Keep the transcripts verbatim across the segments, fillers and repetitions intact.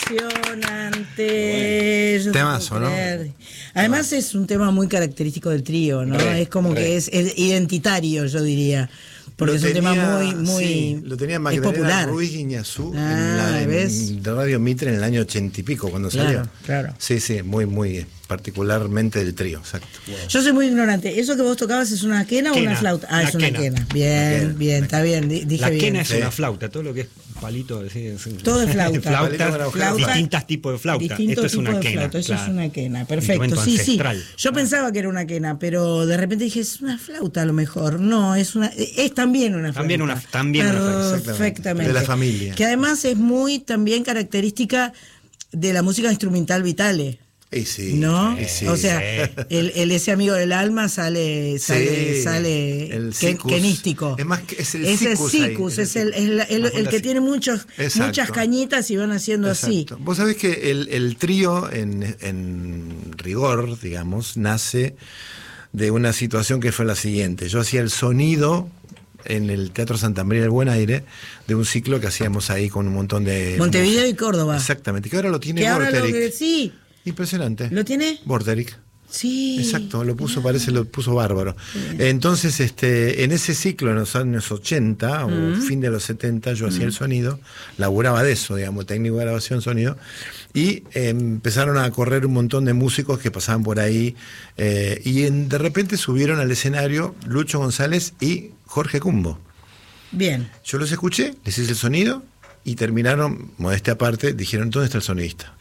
Impresionante. Yo Temazo, no ¿no? Además es un tema muy característico del trío, ¿no? Re, es como re. que es, es identitario, yo diría. Porque Lo es un tenía, tema muy, muy sí, lo tenía es Magdalena popular. Ruiz Guiñazú Ah, en la ¿ves? en Radio Mitre en el año ochenta y pico, cuando Claro, salió. claro. Sí, sí, muy, muy particularmente del trío, exacto. Yo soy muy ignorante. ¿Eso que vos tocabas es una quena, o Quena, una flauta? Ah, una es una quena. quena. Bien, Una bien, quena. está bien. di- Dije La bien. quena es Sí. una flauta, todo lo que es palito. Sí, sí. Todo es flauta. Flautas, Palito, flauta. distintos tipos de flauta. Distintos Esto es tipos una de quena. flauta, eso claro. es una quena, perfecto. Instrumento Sí, ancestral. sí. Yo pensaba que era una quena, pero de repente dije, es una flauta a lo mejor. No, es una es también una flauta. También una- también una flauta, Perfectamente. de la familia. Que además es muy también característica de la música instrumental Vitale. Y sí, ¿No? y sí. O sea, el, el ese amigo del alma sale, sale, Sí, sale el que- sicus. kenístico. Es más que- es el es sicus el ahí, sicus, es es el el, el, el- sicus. el que tiene muchos, Exacto. muchas cañitas y van haciendo así. Exacto. Vos sabés que el, el trío, en, en rigor, digamos, nace de una situación que fue la siguiente. Yo hacía el sonido en el Teatro Santa María del Buen Aire de un ciclo que hacíamos ahí con un montón de... Montevideo y Córdoba. Exactamente, que ahora lo tiene Que ahora lo Borteric. que sí, Impresionante. ¿lo tiene? Borteric. Sí. Exacto, lo puso, parece, lo puso bárbaro. Entonces, este, en ese ciclo, en los años ochenta, o fin de los setenta, yo hacía el sonido, laburaba de eso, digamos, técnico de grabación, sonido, y eh, empezaron a correr un montón de músicos que pasaban por ahí, eh, y en- de repente subieron al escenario Lucho González y Jorge Cumbo. Bien. Yo los escuché, les hice el sonido, y terminaron, modestia aparte, dijeron, ¿dónde está el sonidista?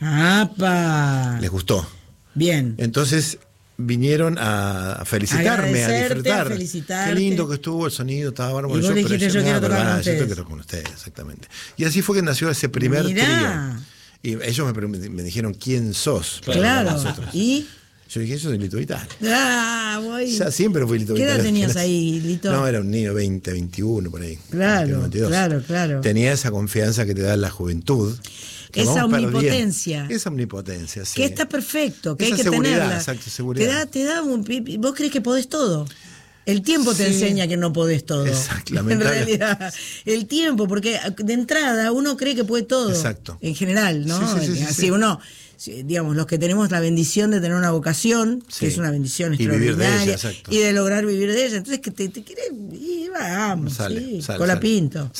¡Apa! Les gustó. Bien. Entonces vinieron a felicitarme, a Agradecerte, disfrutar. a felicitarte. Qué lindo que estuvo el sonido, estaba bárbaro. Y vos Yo, dijiste, pero yo quiero "Ah, tocar verdad, con yo tengo ustedes". que tocar con ustedes, exactamente. Y así fue que nació ese primer Mirá. trío. Y ellos me, pregun- me dijeron, ¿quién sos? Claro. Nosotros. ¿Y? Yo dije, yo soy Lito Vitale. Ah, voy. Ya siempre fui Lito ¿Qué Vitale. edad tenías ahí, Lito? No, era un niño, veinte, veintiuno, por ahí. Claro, veintiuno, veintidós. claro, claro. Tenía esa confianza que te da la juventud. que Esa vamos perdiendo. omnipotencia. Esa omnipotencia, sí. Que está perfecto, que Esa hay que seguridad, tenerla. exacto, seguridad. Te da, te da un, vos crees que podés todo. El tiempo te Sí. enseña que no podés todo. Exacto, En lamentable. realidad, el tiempo, porque de entrada uno cree que puede todo. Exacto. En general, ¿no? Sí, sí, sí, sí, Así sí. uno, si- digamos, los que tenemos la bendición de tener una vocación, Sí. que es una bendición Y vivir de extraordinaria, ella, exacto. y de lograr vivir de ella. Entonces, que te, te querés, y vamos, Sale, sí, sale, con la sale. pinto.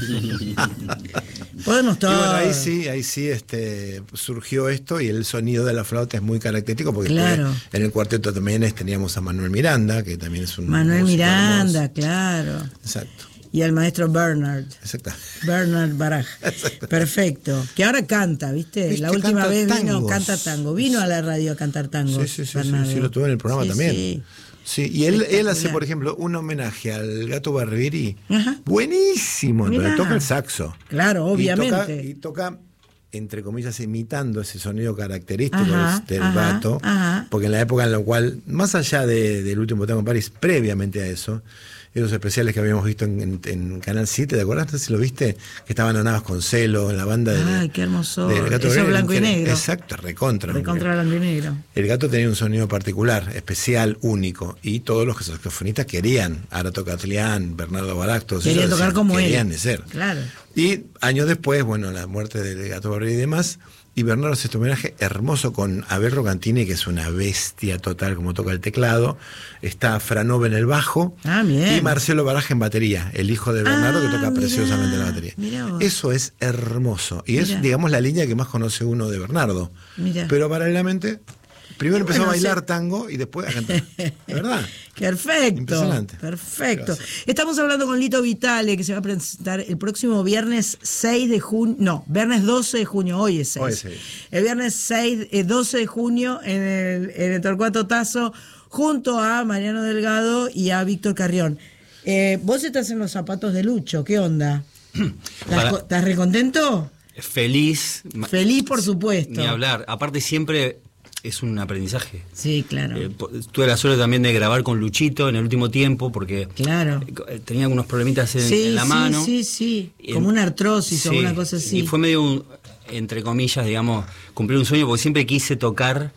Podemos Y todo. bueno, ahí sí, ahí sí este, surgió esto y el sonido de la flauta es muy característico porque Claro. después en el cuarteto también es- teníamos a Manuel Miranda, que también es un Manuel músico Miranda, hermoso. claro. Exacto, Y al maestro Bernard. exacto. Bernard Baraj. Exacto. Perfecto. Que ahora canta, ¿viste? ¿Viste? La última Canta vez vino, tangos. canta tango. Vino a la radio a cantar tango. Sí, sí, sí, sí, sí, lo tuve en el programa Sí, también. sí. Sí, y él, él hace, Espectacular. por ejemplo, un homenaje al Gato Barbieri. Ajá. Buenísimo, pero Mirá. toca el saxo. Claro, obviamente. Y toca, y toca, entre comillas, imitando ese sonido característico Ajá, del ajá, gato. ajá. Porque en la época en la cual, más allá de- del último tango en París, previamente a eso, esos especiales que habíamos visto en, en- en Canal siete, ¿te acuerdas? No sé si lo viste, que estaban Navas con Celo en la banda de. Ay, qué hermoso. del Gato Eso Barbieri, blanco y que era- negro. Exacto, recontra. Recontra blanco y negro. El gato tenía un sonido particular, especial, único, y todos los saxofonistas querían, Arato Catlián, Bernardo Baraj, todos Quería ellos tocar decían, como él. querían de ser. Claro. Y años después, bueno, la muerte del Gato Barbieri y demás, y Bernardo hace este homenaje hermoso con Abel Rocantini, que es una bestia total como toca el teclado, está Franova en el bajo, Ah, bien. y Marcelo Baraj en batería, el hijo de Bernardo, Ah, que toca mirá, preciosamente la batería. mirá vos. Eso es hermoso, y es, Mirá. digamos, la línea que más conoce uno de Bernardo. Mirá. Pero paralelamente, primero empezó bueno, a bailar sí. tango y después a cantar. ¿De verdad? Perfecto. Impresionante. Perfecto. Gracias. Estamos hablando con Lito Vitale, que se va a presentar el próximo viernes seis de junio. No, viernes doce de junio. Hoy es seis. Hoy es seis. El viernes seis, eh, doce de junio en el, en el Torcuato Tazo, junto a Mariano Delgado y a Víctor Carrión. Eh, vos estás en los zapatos de Lucho. ¿Qué onda? ¿Estás, Para- co- ¿estás recontento? Feliz. ma- Feliz, por supuesto. Ni hablar. Aparte siempre es un aprendizaje. Sí, claro. Eh, po- tuve la suerte también de grabar con Luchito en el último tiempo porque Claro. eh, tenía algunos problemitas en, sí, en la sí, mano. sí, sí. Y Como en- una artrosis o sí, una cosa así. Y fue medio, un- entre comillas, digamos, cumplir un sueño porque siempre quise tocar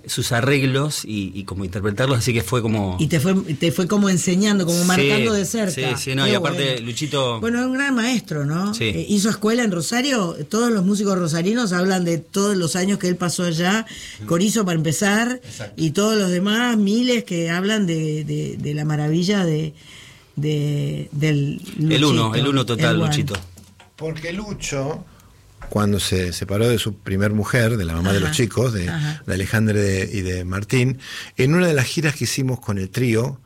sus arreglos y, y como interpretarlos, así que fue como... Y te fue, te fue como enseñando, como Sí, marcando de cerca. Sí, sí, no, Qué y aparte bueno. Luchito... Bueno, es un gran maestro, ¿no? Sí. Eh, hizo escuela en Rosario, todos los músicos rosarinos hablan de todos los años que él pasó allá, Corizo para empezar, Exacto. y todos los demás, miles que hablan de, de, de la maravilla de, de del Luchito. El uno, el uno total, el one. Luchito. Porque Lucho, cuando se separó de su primer mujer, de la mamá de Ajá, los chicos, de, ajá. de Alejandra y de, y de Martín, en una de las giras que hicimos con el trío,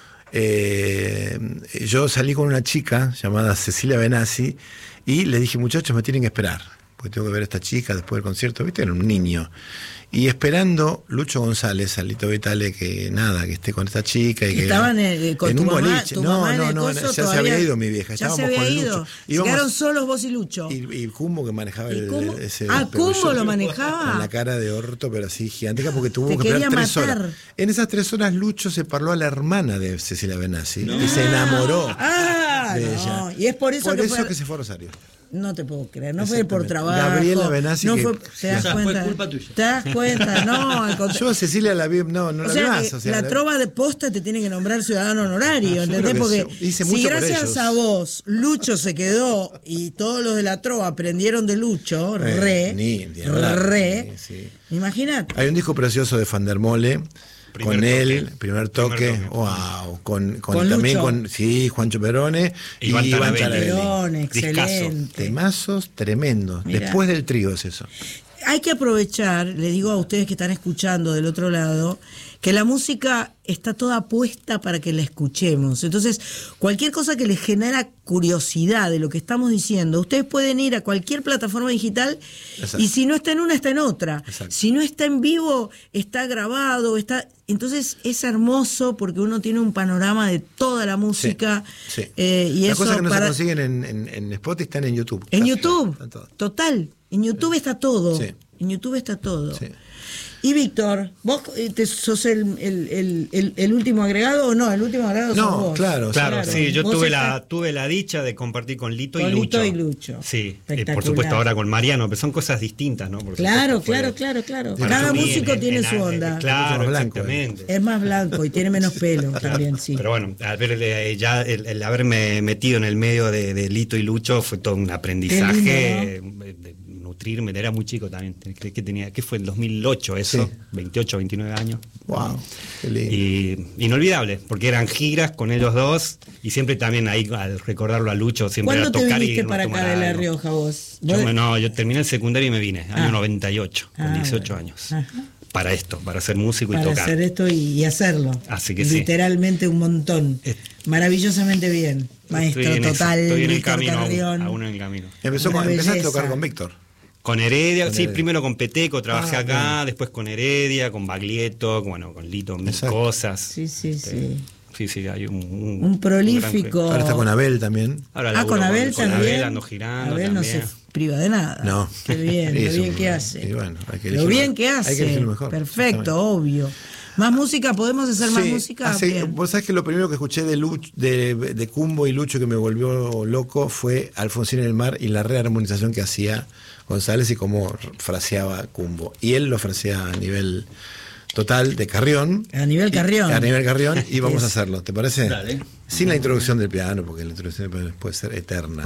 eh, yo salí con una chica llamada Cecilia Benassi y le dije, muchachos, me tienen que esperar, porque tengo que ver a esta chica después del concierto, viste, era un niño. Y esperando Lucho González, Alito Vitale, que nada, que esté con esta chica. Y que Estaban eh, con en tu un mamá, boliche. tu No, mamá en no, el no, coso, ya se todavía- había ido mi vieja. Ya se Estábamos había con ido. Lucho. Se Íbamos- quedaron solos vos y Lucho. Y, y Cumbo que manejaba ¿Y el, cómo? ese Ah, pegollón Cumbo lo manejaba. con la cara de orto, pero así gigantesca, porque tuvo Te que esperar quería tres matar. horas. En esas tres horas Lucho se parló a la hermana de Cecilia Benassi y se enamoró Ah, de no. ella. Y es por eso por que eso fue- que se fue a Rosario. No te puedo creer, no fue por Exactamente. trabajo. Gabriela Benassi no que- fue, ¿te das O sea, fue cuenta? culpa tuya. ¿Te das cuenta? No, al Yo contrario. a Cecilia la vi, no, no O la sea, vi más. que O sea, la la- trova de posta te tiene que nombrar ciudadano honorario, Yo ¿entendés? creo que Porque sí, hice si mucho por gracias ellos. a vos Lucho se quedó y todos los de la trova aprendieron de Lucho, Eh, re, ni- ni hablar, re, sí, sí. imagínate. Hay un disco precioso de Fandermole. Primer Con él, toque. primer toque, Primer toque. wow, con, con, Con también Lucho. con, sí, Juancho Perone y Iván Iván Tarabelli. Tarabelli. Perón, Discazo. excelente. Temazos tremendos. Mirá. Después del trío es eso. Hay que aprovechar, le digo a ustedes que están escuchando del otro lado, que la música está toda puesta para que la escuchemos. Entonces, cualquier cosa que les genera curiosidad de lo que estamos diciendo, ustedes pueden ir a cualquier plataforma digital Exacto. y si no está en una, está en otra. Exacto. Si no está en vivo, está grabado, está... Entonces es hermoso porque uno tiene un panorama de toda la música. Sí, sí. eh, y Las eso cosas que no para- se consiguen en, en, en Spotify están en YouTube. En Está- YouTube, están todas. total. En YouTube está todo. Sí. En YouTube está todo. Sí. Y Víctor, ¿vos eh, te, sos el, el, el, el, el último agregado o no? El último agregado No, sos vos. claro, Claro, sí, yo Vos tuve estás- la, tuve la dicha de compartir con Lito Con y Lucho. Lito y Lucho. Sí, eh, por Espectacular. supuesto ahora con Mariano, pero son cosas distintas, ¿no? Por Claro, supuesto, fue- claro, claro, claro. para Cada mí músico en- tiene en- su en- onda. Claro, Mucho más blanco, exactamente. Es más blanco y tiene menos pelo también, sí. Pero bueno, al ver eh, ya el, el haberme metido en el medio de, de Lito y Lucho fue todo un aprendizaje. lindo, eh, de nutrirme, era muy chico también. ¿Qué, qué tenía? ¿Qué fue? ¿El dos mil ocho eso? Sí. veintiocho, veintinueve años. Wow, qué lindo. Y inolvidable, porque eran giras con ellos dos y siempre también ahí al recordarlo a Lucho siempre ¿Cuándo era te tocar y viniste irnos a para tomar acá de La algo. Rioja vos? Yo, ¿Vos- me- no, yo terminé el secundario y me vine, año Ah. noventa y ocho, con Ah, dieciocho bueno. años. Ajá. Para esto, para ser músico y Para tocar. hacer esto y, y hacerlo. Así que sí. Literalmente un montón. Es- Maravillosamente bien. Maestro Estoy en eso, total, estoy en el Víctor camino, aún, Carrión. aún en el camino. Empezó Una con, empezaste a belleza. tocar con Víctor. Con Heredia, Con sí, Heredia. primero con Peteco, trabajé Ah, acá, bien. después con Heredia, con Baglietto, bueno, con Lito, mil Exacto. cosas. Sí, sí, sí. Sí, sí, hay un... Un, Un prolífico. gran- Ahora está con Abel también. Ahora Ah, laburo con Abel con también. Abel ando girando Abel no se también. priva de nada. No. Qué bien, Y lo es bien un- que hace. y bueno, hay que lo elegir bien lo- que hace. hay que elegir lo mejor, Perfecto, exactamente. obvio. ¿Más música? ¿Podemos hacer más Sí, música? hace- Bien. vos sabés que lo primero que escuché de, Luch, de, de Cumbo y Lucho que me volvió loco fue Alfonsín en el mar y la rearmonización que hacía González y cómo fraseaba Cumbo. Y él lo frasea a nivel total de Carrión. A nivel Carrión. Y- a nivel Carrión y vamos Es- a hacerlo, ¿te parece? Dale. Sin la introducción del piano, porque la introducción del piano puede ser eterna.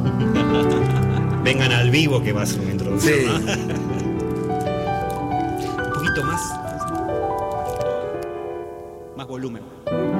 Vengan al vivo que va a ser una introducción. Sí. ¿no? Un poquito más. Más volumen.